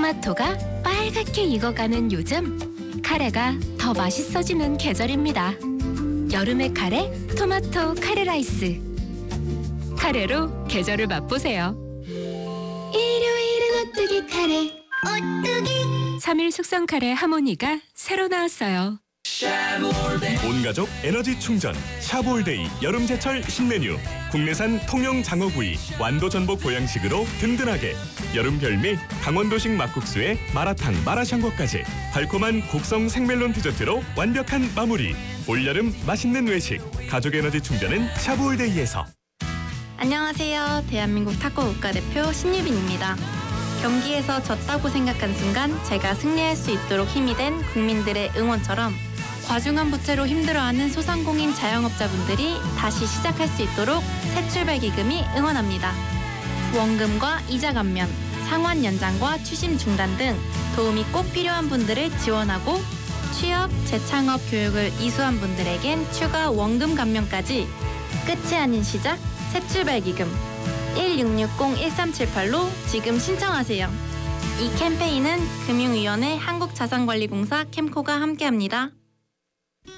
토마토가 빨갛게 익어가는 요즘, 카레가 더 맛있어지는 계절입니다. 여름의 카레, 토마토 카레 라이스. 카레로 계절을 맛보세요. 일요일은 오뚜기 카레. 오뚜기. 3일 숙성 카레 하모니가 새로 나왔어요. 온가족 에너지 충전 샤볼데이 여름제철 신메뉴. 국내산 통영 장어구이 완도 전복 보양식으로 든든하게. 여름 별미 강원도식 막국수에 마라탕 마라샹궈까지 달콤한 곡성 생멜론 디저트로 완벽한 마무리. 올여름 맛있는 외식 가족 에너지 충전은 샤볼데이에서. 안녕하세요. 대한민국 탁구 국가대표 신유빈입니다. 경기에서 졌다고 생각한 순간 제가 승리할 수 있도록 힘이 된 국민들의 응원처럼 과중한 부채로 힘들어하는 소상공인 자영업자분들이 다시 시작할 수 있도록 새출발 기금이 응원합니다. 원금과 이자 감면, 상환 연장과 추심 중단 등 도움이 꼭 필요한 분들을 지원하고 취업, 재창업 교육을 이수한 분들에겐 추가 원금 감면까지. 끝이 아닌 시작, 새출발 기금 1660-1378로 지금 신청하세요. 이 캠페인은 금융위원회 한국자산관리공사 캠코가 함께합니다.